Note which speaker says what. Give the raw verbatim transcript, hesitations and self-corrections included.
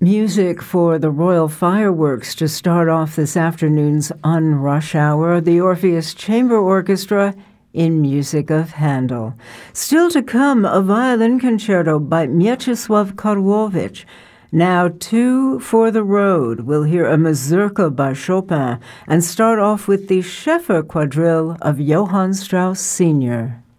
Speaker 1: Music for the Royal Fireworks to start off this afternoon's On Rush Hour, the Orpheus Chamber Orchestra in music of Handel. Still to come, a violin concerto by Mieczysław Karłowicz. Now, Two for the Road. We'll hear a mazurka by Chopin and start off with the Schäfer Quadrille of Johann Strauss Senior